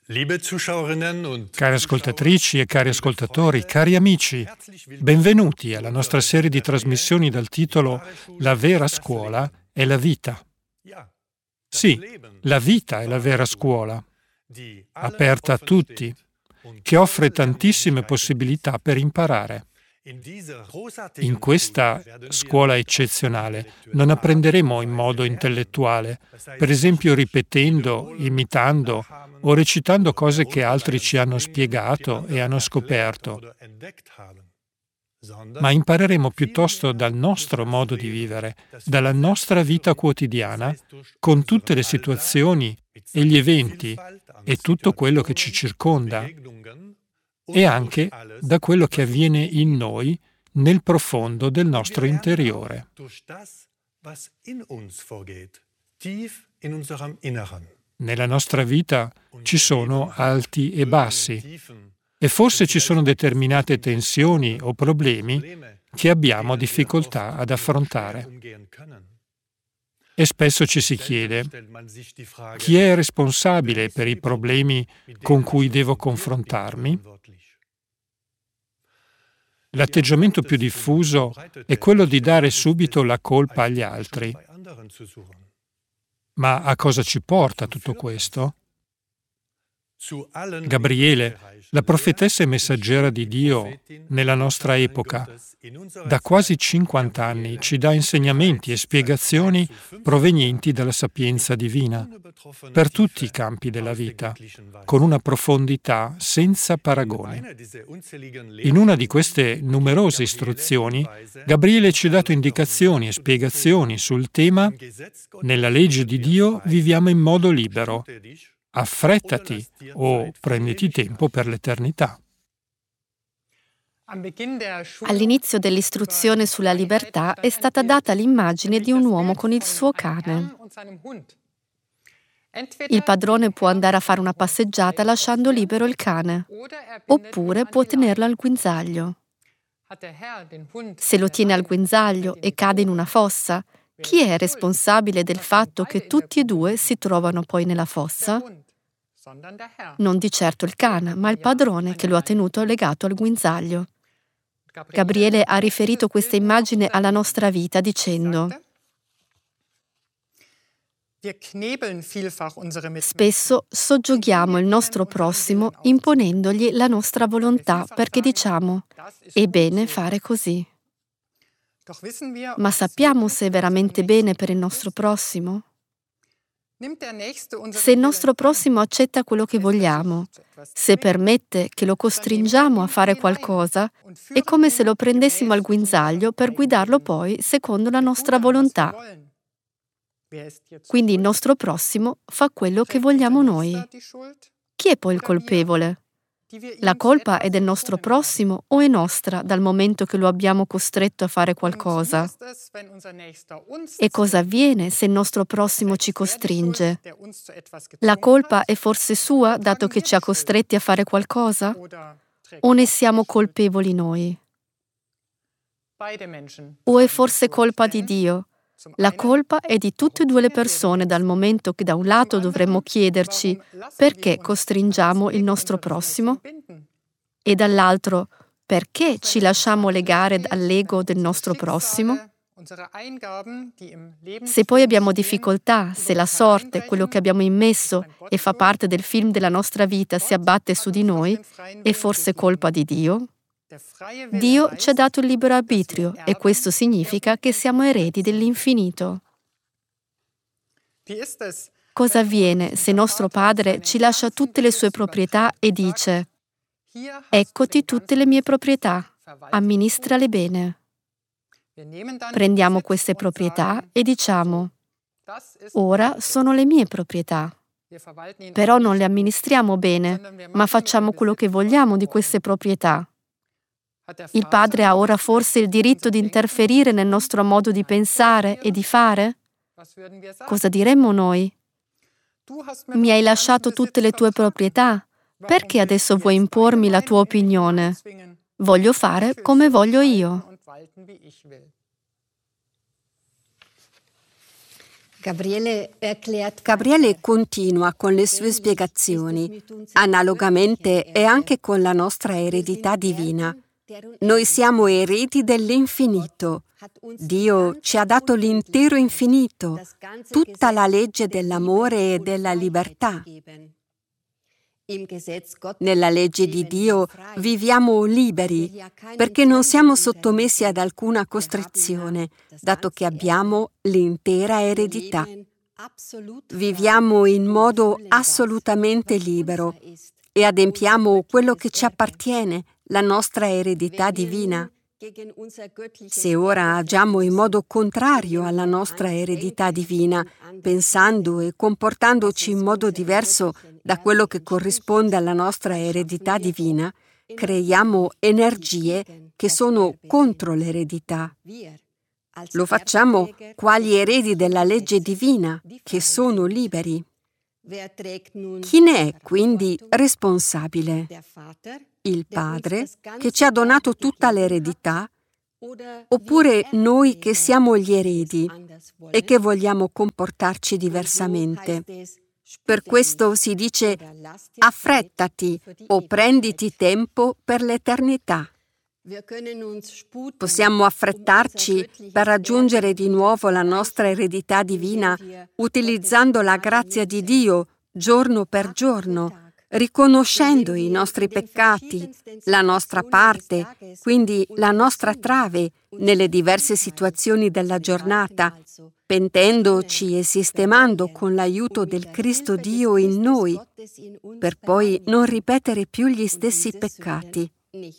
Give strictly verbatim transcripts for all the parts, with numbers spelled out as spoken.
Cari ascoltatrici e cari ascoltatori, cari amici, benvenuti alla nostra serie di trasmissioni dal titolo La vera scuola è la vita. Sì, la vita è la vera scuola, aperta a tutti, che offre tantissime possibilità per imparare. In questa scuola eccezionale non apprenderemo in modo intellettuale, per esempio ripetendo, imitando o recitando cose che altri ci hanno spiegato e hanno scoperto, ma impareremo piuttosto dal nostro modo di vivere, dalla nostra vita quotidiana, con tutte le situazioni e gli eventi e tutto quello che ci circonda, e anche da quello che avviene in noi nel profondo del nostro interiore. Nella nostra vita ci sono alti e bassi e forse ci sono determinate tensioni o problemi che abbiamo difficoltà ad affrontare. E spesso ci si chiede: chi è responsabile per i problemi con cui devo confrontarmi? L'atteggiamento più diffuso è quello di dare subito la colpa agli altri. Ma a cosa ci porta tutto questo? Gabriele, la profetessa e messaggera di Dio nella nostra epoca, da quasi cinquanta anni ci dà insegnamenti e spiegazioni provenienti dalla sapienza divina per tutti i campi della vita, con una profondità senza paragone. In una di queste numerose istruzioni, Gabriele ci ha dato indicazioni e spiegazioni sul tema: nella legge di Dio viviamo in modo libero. Affrettati o prenditi tempo per l'eternità. All'inizio dell'istruzione sulla libertà è stata data l'immagine di un uomo con il suo cane. Il padrone può andare a fare una passeggiata lasciando libero il cane, oppure può tenerlo al guinzaglio. Se lo tiene al guinzaglio e cade in una fossa, chi è responsabile del fatto che tutti e due si trovano poi nella fossa? Non di certo il cane, ma il padrone che lo ha tenuto legato al guinzaglio. Gabriele ha riferito questa immagine alla nostra vita dicendo: spesso soggioghiamo il nostro prossimo imponendogli la nostra volontà perché diciamo: è bene fare così. Ma sappiamo se è veramente bene per il nostro prossimo? Se il nostro prossimo accetta quello che vogliamo, se permette che lo costringiamo a fare qualcosa, è come se lo prendessimo al guinzaglio per guidarlo poi secondo la nostra volontà. Quindi il nostro prossimo fa quello che vogliamo noi. Chi è poi il colpevole? La colpa è del nostro prossimo o è nostra dal momento che lo abbiamo costretto a fare qualcosa? E cosa avviene se il nostro prossimo ci costringe? La colpa è forse sua dato che ci ha costretti a fare qualcosa? O ne siamo colpevoli noi? O è forse colpa di Dio? La colpa è di tutte e due le persone, dal momento che da un lato dovremmo chiederci perché costringiamo il nostro prossimo e dall'altro perché ci lasciamo legare dall'ego del nostro prossimo. Se poi abbiamo difficoltà, se la sorte, quello che abbiamo immesso e fa parte del film della nostra vita, si abbatte su di noi, è forse colpa di Dio? Dio ci ha dato il libero arbitrio e questo significa che siamo eredi dell'infinito. Cosa avviene se nostro Padre ci lascia tutte le sue proprietà e dice: eccoti tutte le mie proprietà, amministrale bene? Prendiamo queste proprietà e diciamo: ora sono le mie proprietà. Però non le amministriamo bene, ma facciamo quello che vogliamo di queste proprietà. Il Padre ha ora forse il diritto di interferire nel nostro modo di pensare e di fare? Cosa diremmo noi? Mi hai lasciato tutte le tue proprietà, perché adesso vuoi impormi la tua opinione? Voglio fare come voglio io. Gabriele continua con le sue spiegazioni. Analogamente è anche con la nostra eredità divina. Noi siamo eredi dell'infinito. Dio ci ha dato l'intero infinito, tutta la legge dell'amore e della libertà. Nella legge di Dio viviamo liberi perché non siamo sottomessi ad alcuna costrizione, dato che abbiamo l'intera eredità. Viviamo in modo assolutamente libero e adempiamo quello che ci appartiene, la nostra eredità divina. Se ora agiamo in modo contrario alla nostra eredità divina, pensando e comportandoci in modo diverso da quello che corrisponde alla nostra eredità divina, creiamo energie che sono contro l'eredità. Lo facciamo quali eredi della legge divina, che sono liberi. Chi ne è quindi responsabile? Il Padre, che ci ha donato tutta l'eredità, oppure noi che siamo gli eredi e che vogliamo comportarci diversamente? Per questo si dice: affrettati o prenditi tempo per l'eternità. Possiamo affrettarci per raggiungere di nuovo la nostra eredità divina utilizzando la grazia di Dio giorno per giorno, riconoscendo i nostri peccati, la nostra parte, quindi la nostra trave nelle diverse situazioni della giornata, pentendoci e sistemando con l'aiuto del Cristo Dio in noi, per poi non ripetere più gli stessi peccati.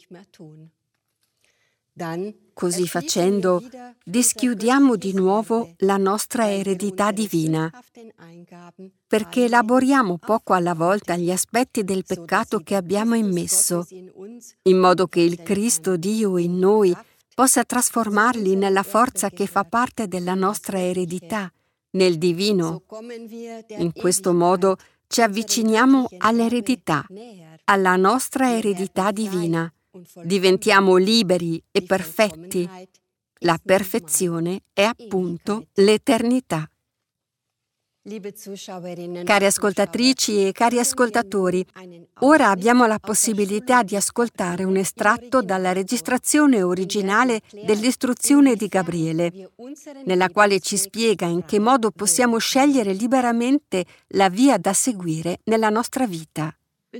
Così facendo, dischiudiamo di nuovo la nostra eredità divina, perché elaboriamo poco alla volta gli aspetti del peccato che abbiamo immesso, in modo che il Cristo Dio in noi possa trasformarli nella forza che fa parte della nostra eredità, nel divino. In questo modo ci avviciniamo all'eredità, alla nostra eredità divina. Diventiamo liberi e perfetti. La perfezione è appunto l'eternità. Cari ascoltatrici e cari ascoltatori, ora abbiamo la possibilità di ascoltare un estratto dalla registrazione originale dell'istruzione di Gabriele, nella quale ci spiega in che modo possiamo scegliere liberamente la via da seguire nella nostra vita.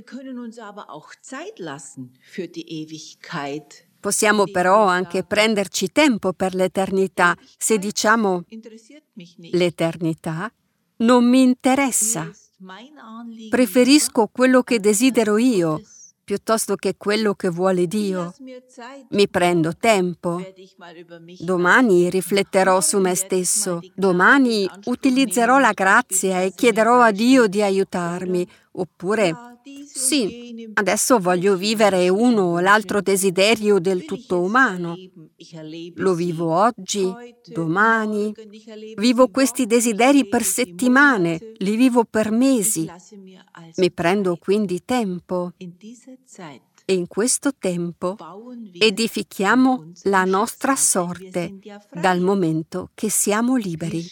Possiamo però anche prenderci tempo per l'eternità se diciamo: l'eternità non mi interessa, preferisco quello che desidero io piuttosto che quello che vuole Dio. Mi prendo tempo. Domani rifletterò su me stesso. Domani utilizzerò la grazia e chiederò a Dio di aiutarmi. Oppure, sì, adesso voglio vivere uno o l'altro desiderio del tutto umano. Lo vivo oggi, domani. Vivo questi desideri per settimane, li vivo per mesi. Mi prendo quindi tempo. E in questo tempo edifichiamo la nostra sorte dal momento che siamo liberi.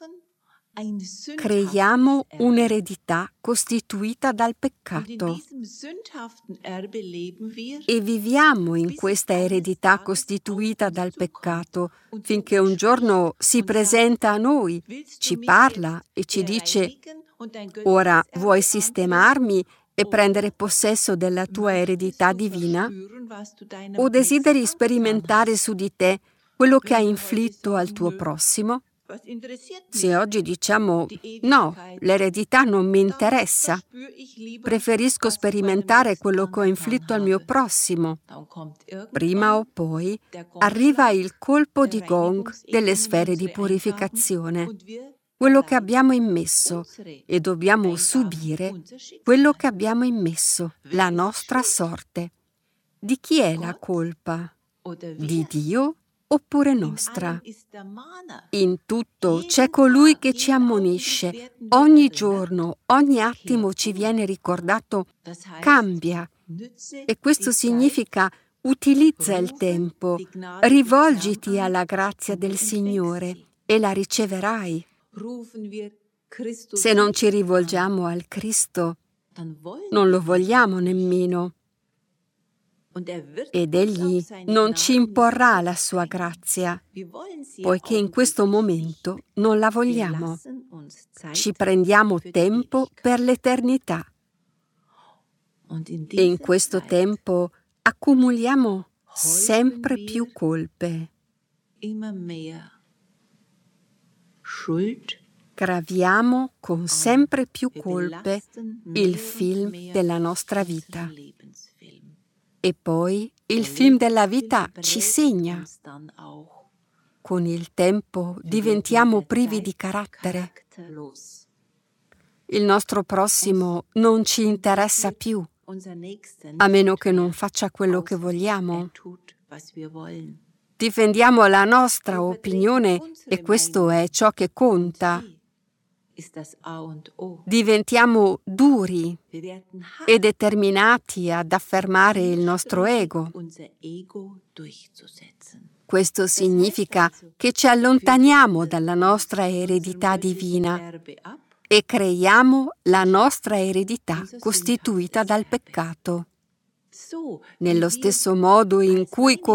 Creiamo un'eredità costituita dal peccato e viviamo in questa eredità costituita dal peccato finché un giorno si presenta a noi, ci parla e ci dice: ora vuoi sistemarmi e prendere possesso della tua eredità divina? O desideri sperimentare su di te quello che hai inflitto al tuo prossimo? Se oggi diciamo: no, l'eredità non mi interessa, preferisco sperimentare quello che ho inflitto al mio prossimo, prima o poi arriva il colpo di gong delle sfere di purificazione, quello che abbiamo immesso, e dobbiamo subire quello che abbiamo immesso, la nostra sorte. Di chi è la colpa? Di Dio oppure nostra? In tutto c'è colui che ci ammonisce. Ogni giorno, ogni attimo ci viene ricordato: cambia. E questo significa: utilizza il tempo, rivolgiti alla grazia del Signore e la riceverai. Se non ci rivolgiamo al Cristo, non lo vogliamo nemmeno. Ed Egli non ci imporrà la sua grazia, poiché in questo momento non la vogliamo. Ci prendiamo tempo per l'eternità. E in questo tempo accumuliamo sempre più colpe. Graviamo con sempre più colpe il film della nostra vita. E poi il film della vita ci segna. Con il tempo diventiamo privi di carattere. Il nostro prossimo non ci interessa più, a meno che non faccia quello che vogliamo. Difendiamo la nostra opinione e questo è ciò che conta. Diventiamo duri e determinati ad affermare il nostro ego. Questo significa che ci allontaniamo dalla nostra eredità divina e creiamo la nostra eredità costituita dal peccato. Nello stesso modo in cui